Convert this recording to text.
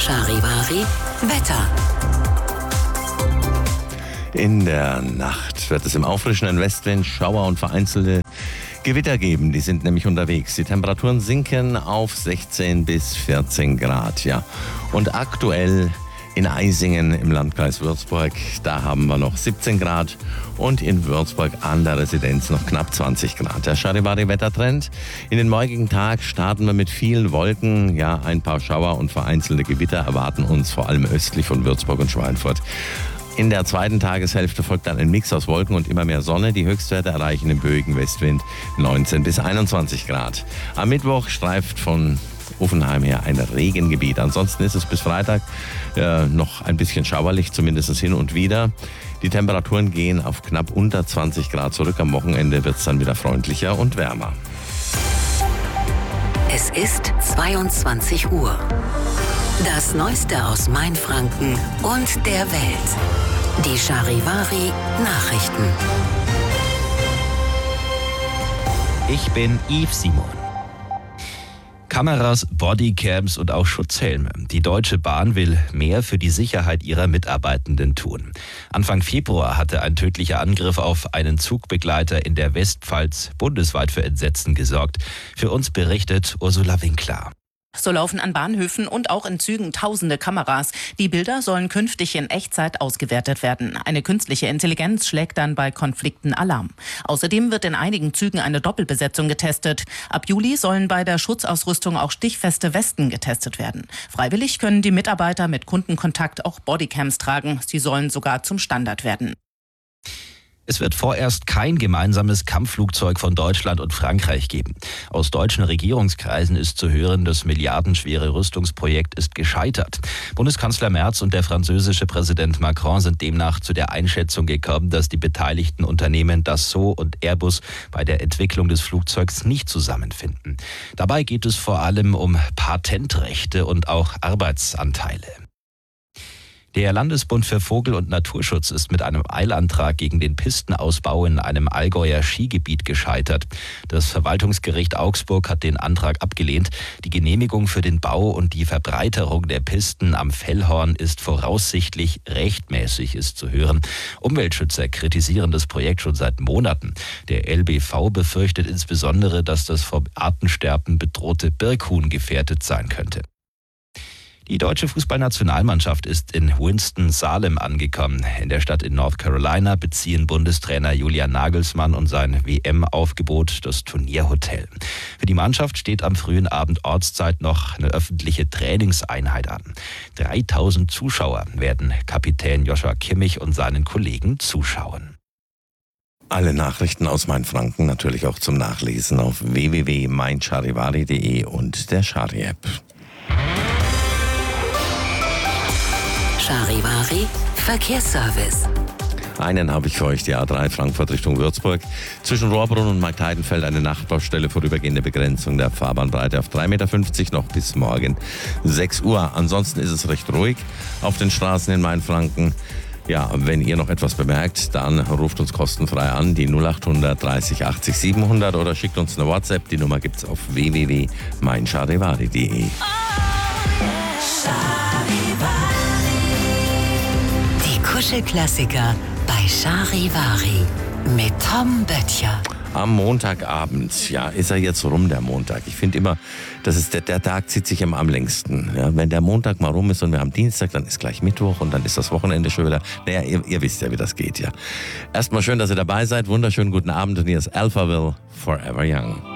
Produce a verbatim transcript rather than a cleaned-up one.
Charivari Wetter. In der Nacht wird es im auffrischenden Westwind Schauer und vereinzelte Gewitter geben. Die sind nämlich unterwegs. Die Temperaturen sinken auf sechzehn bis vierzehn Grad. Ja. Und aktuell in Eisingen im Landkreis Würzburg, da haben wir noch siebzehn Grad und in Würzburg an der Residenz noch knapp zwanzig Grad. Der Charivari-Wettertrend. In den morgigen Tag starten wir mit vielen Wolken. Ja, ein paar Schauer und vereinzelte Gewitter erwarten uns vor allem östlich von Würzburg und Schweinfurt. In der zweiten Tageshälfte folgt dann ein Mix aus Wolken und immer mehr Sonne. Die Höchstwerte erreichen im böigen Westwind neunzehn bis einundzwanzig Grad. Am Mittwoch streift von Uffenheim her ein Regengebiet. Ansonsten ist es bis Freitag äh, noch ein bisschen schauerlich, zumindest hin und wieder. Die Temperaturen gehen auf knapp unter zwanzig Grad zurück. Am Wochenende wird es dann wieder freundlicher und wärmer. Es ist zweiundzwanzig Uhr. Das Neueste aus Mainfranken und der Welt. Die Charivari Nachrichten. Ich bin Yves Simon. Kameras, Bodycams und auch Schutzhelme. Die Deutsche Bahn will mehr für die Sicherheit ihrer Mitarbeitenden tun. Anfang Februar hatte ein tödlicher Angriff auf einen Zugbegleiter in der Westpfalz bundesweit für Entsetzen gesorgt. Für uns berichtet Ursula Winkler. So laufen an Bahnhöfen und auch in Zügen tausende Kameras. Die Bilder sollen künftig in Echtzeit ausgewertet werden. Eine künstliche Intelligenz schlägt dann bei Konflikten Alarm. Außerdem wird in einigen Zügen eine Doppelbesetzung getestet. Ab Juli sollen bei der Schutzausrüstung auch stichfeste Westen getestet werden. Freiwillig können die Mitarbeiter mit Kundenkontakt auch Bodycams tragen. Sie sollen sogar zum Standard werden. Es wird vorerst kein gemeinsames Kampfflugzeug von Deutschland und Frankreich geben. Aus deutschen Regierungskreisen ist zu hören, das milliardenschwere Rüstungsprojekt ist gescheitert. Bundeskanzler Merz und der französische Präsident Macron sind demnach zu der Einschätzung gekommen, dass die beteiligten Unternehmen Dassault und Airbus bei der Entwicklung des Flugzeugs nicht zusammenfinden. Dabei geht es vor allem um Patentrechte und auch Arbeitsanteile. Der Landesbund für Vogel- und Naturschutz ist mit einem Eilantrag gegen den Pistenausbau in einem Allgäuer Skigebiet gescheitert. Das Verwaltungsgericht Augsburg hat den Antrag abgelehnt. Die Genehmigung für den Bau und die Verbreiterung der Pisten am Fellhorn ist voraussichtlich rechtmäßig, ist zu hören. Umweltschützer kritisieren das Projekt schon seit Monaten. Der L B V befürchtet insbesondere, dass das vom Artensterben bedrohte Birkhuhn gefährdet sein könnte. Die deutsche Fußballnationalmannschaft ist in Winston-Salem angekommen. In der Stadt in North Carolina beziehen Bundestrainer Julian Nagelsmann und sein W M-Aufgebot das Turnierhotel. Für die Mannschaft steht am frühen Abend Ortszeit noch eine öffentliche Trainingseinheit an. dreitausend Zuschauer werden Kapitän Joshua Kimmich und seinen Kollegen zuschauen. Alle Nachrichten aus Mainfranken natürlich auch zum Nachlesen auf w w w punkt mein charivari punkt de und der Chari-App. Charivari Verkehrsservice. Einen habe ich für euch, die A drei Frankfurt Richtung Würzburg. Zwischen Rohrbrunn und Marktheidenfeld eine Nachbaustelle, vorübergehende Begrenzung der Fahrbahnbreite auf drei Meter fünfzig noch bis morgen sechs Uhr. Ansonsten ist es recht ruhig auf den Straßen in Mainfranken. Ja, wenn ihr noch etwas bemerkt, dann ruft uns kostenfrei an, die null acht hundert dreißig achtzig siebenhundert oder schickt uns eine WhatsApp. Die Nummer gibt's auf w w w punkt mein charivari punkt de. Kuschelklassiker bei Charivari mit Tom Böttcher. Am Montagabend, ja, ist er jetzt rum, der Montag. Ich finde immer, das ist der, der Tag zieht sich immer am längsten. Ja, wenn der Montag mal rum ist und wir haben Dienstag, dann ist gleich Mittwoch und dann ist das Wochenende schon wieder. Naja, ihr, ihr wisst ja, wie das geht, ja. Erstmal schön, dass ihr dabei seid. Wunderschönen guten Abend und hier ist Alphaville, Forever Young.